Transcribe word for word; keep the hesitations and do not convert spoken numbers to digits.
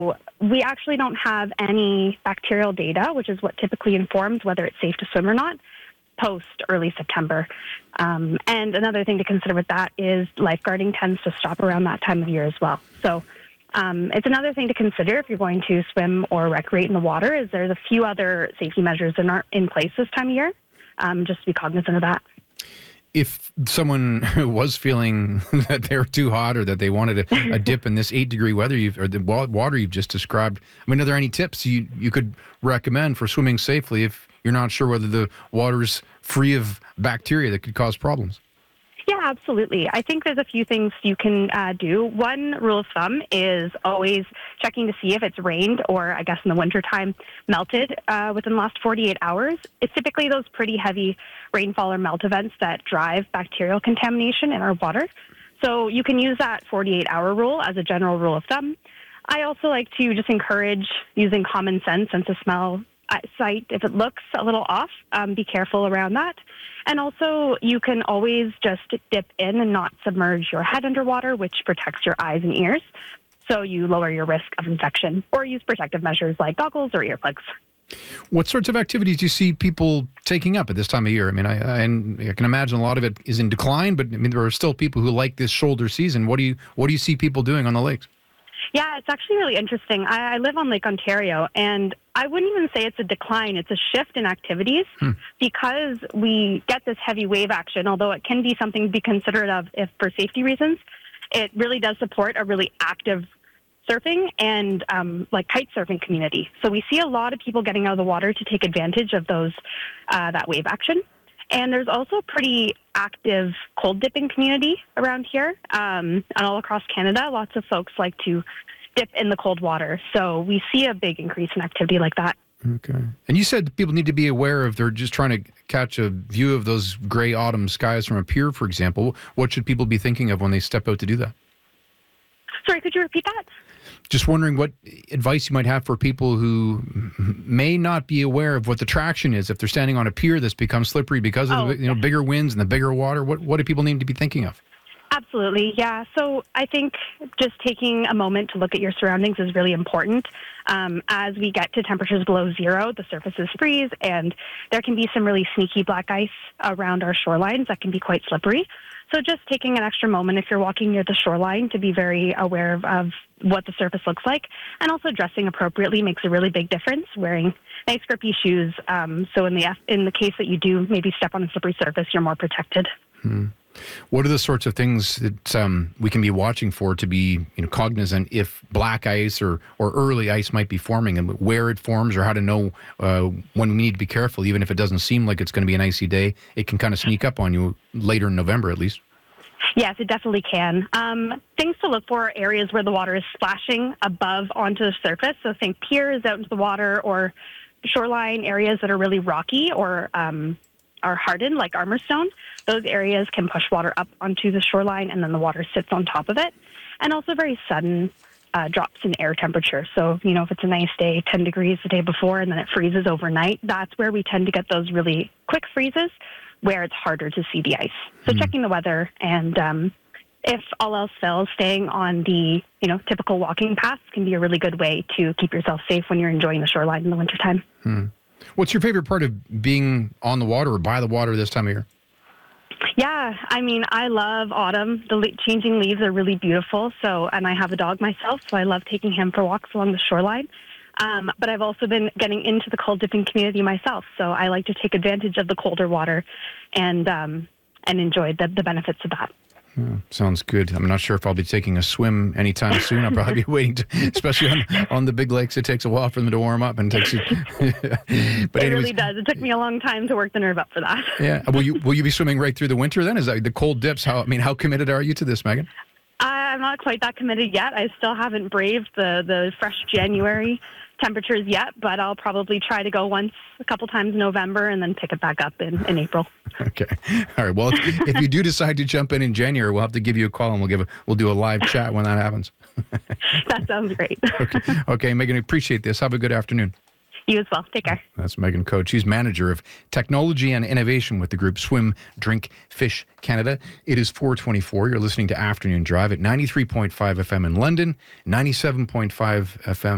we actually don't have any bacterial data, which is what typically informs whether it's safe to swim or not, post early September. Um, and another thing to consider with that is lifeguarding tends to stop around that time of year as well. So um, it's another thing to consider if you're going to swim or recreate in the water, is there's a few other safety measures that aren't in place this time of year, um, just to be cognizant of that. If someone was feeling that they were too hot or that they wanted a, a dip in this eight degree weather you've, or the water you've just described, I mean, are there any tips you, you could recommend for swimming safely if you're not sure whether the water's free of bacteria that could cause problems? Yeah, absolutely. I think there's a few things you can uh, do. One rule of thumb is always checking to see if it's rained or, I guess in the wintertime, melted uh, within the last forty-eight hours. It's typically those pretty heavy rainfall or melt events that drive bacterial contamination in our water. So you can use that forty-eight hour rule as a general rule of thumb. I also like to just encourage using common sense, sense of smell, sight. If it looks a little off, um, be careful around that. And also, you can always just dip in and not submerge your head underwater, which protects your eyes and ears. So you lower your risk of infection, or use protective measures like goggles or earplugs. What sorts of activities do you see people taking up at this time of year? I mean, I, I, I can imagine a lot of it is in decline, but I mean, there are still people who like this shoulder season. What do you what do you see people doing on the lakes? Yeah, it's actually really interesting. I, I live on Lake Ontario, and I wouldn't even say it's a decline. It's a shift in activities hmm. because we get this heavy wave action, although it can be something to be considerate of if for safety reasons. It really does support a really active surfing and um, like kite surfing community. So we see a lot of people getting out of the water to take advantage of those uh, that wave action. And there's also a pretty active cold dipping community around here um, and all across Canada. Lots of folks like to dip in the cold water. So we see a big increase in activity like that. Okay. And you said people need to be aware if they're just trying to catch a view of those gray autumn skies from a pier, for example. What should people be thinking of when they step out to do that? Sorry, could you repeat that? Just wondering what advice you might have for people who may not be aware of what the traction is if they're standing on a pier that's become slippery because of oh, the, you know, bigger winds and the bigger water. What what do people need to be thinking of? Absolutely, yeah. So I think just taking a moment to look at your surroundings is really important. Um, as we get to temperatures below zero, the surfaces freeze, and there can be some really sneaky black ice around our shorelines that can be quite slippery. So just taking an extra moment if you're walking near the shoreline to be very aware of, of what the surface looks like, and also dressing appropriately makes a really big difference. Wearing nice grippy shoes, um, so in the in the case that you do maybe step on a slippery surface, you're more protected. Hmm. What are the sorts of things that um, we can be watching for to be you know, cognizant if black ice or, or early ice might be forming, and where it forms, or how to know uh, when we need to be careful, even if it doesn't seem like it's going to be an icy day? It can kind of sneak up on you later in November at least. Yes, it definitely can. Um, things to look for are areas where the water is splashing above onto the surface. So think piers out into the water, or shoreline areas that are really rocky or um, are hardened, like Armourstone. Those areas can push water up onto the shoreline, and then the water sits on top of it. And also very sudden uh, drops in air temperature. So, you know, if it's a nice day, ten degrees the day before, and then it freezes overnight, that's where we tend to get those really quick freezes where it's harder to see the ice. So mm. checking the weather, and um, if all else fails, staying on the, you know, typical walking paths can be a really good way to keep yourself safe when you're enjoying the shoreline in the wintertime. Hmm. What's your favorite part of being on the water or by the water this time of year? Yeah, I mean, I love autumn. The le- changing leaves are really beautiful. So, and I have a dog myself, so I love taking him for walks along the shoreline. Um, but I've also been getting into the cold dipping community myself, so I like to take advantage of the colder water and um, and enjoy the, the benefits of that. Yeah, sounds good. I'm not sure if I'll be taking a swim anytime soon. I'll probably be waiting, to, especially on, on the big lakes. It takes a while for them to warm up, and takes. You, but it anyways, really does. It took me a long time to work the nerve up for that. Yeah. Will you Will you be swimming right through the winter then? Is that the cold dips? How I mean, how committed are you to this, Megan? I'm not quite that committed yet. I still haven't braved the the fresh January temperatures yet, but I'll probably try to go once, a couple times in November, and then pick it back up in, in April. Okay. All right. Well, if, if you do decide to jump in in January, we'll have to give you a call, and we'll give a, we'll do a live chat when that happens. That sounds great. Okay. Okay, Megan, appreciate this. Have a good afternoon. You as well. Take care. That's Megan Coach. She's manager of technology and innovation with the group Swim, Drink, Fish Canada. It is four twenty-four. You're listening to Afternoon Drive at ninety-three point five F M in London, ninety-seven point five F M